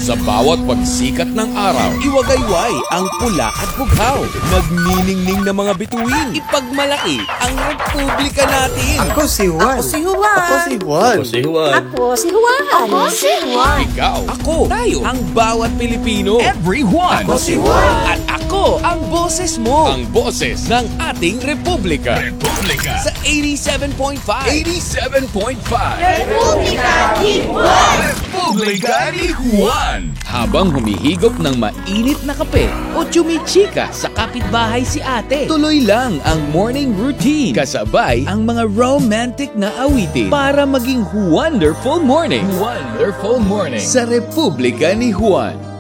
Sa bawat pagsikat ng araw, iwagayway ang pula at bughaw. Nagniningning na mga bituin. Ipagmalaki ang republika natin. Ako si Juan. Si Juan. Ako si Juan. Si Juan. Ako si Juan. Ako si Juan. Ikaw, ako, tayo, ang bawat Pilipino. Everyone! Ako si Juan. At ako, ang boses mo. Ang boses ng ating republika. Republika! Sa 87.5. 87.5! Republika ni Juan. Republika ni Juan! Habang humihigop ng mainit na kape o chumichika sa kapitbahay si ate, tuloy lang ang morning routine kasabay ang mga romantic na awitin para maging wonderful morning. Wonderful morning! Sa Republika ni Juan.